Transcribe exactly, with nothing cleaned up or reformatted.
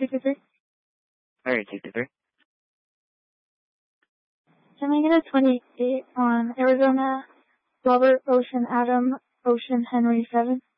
two two three. Alright, two two three. Can I get a twenty-eight on Arizona, Robert Ocean Adam Ocean Henry seven?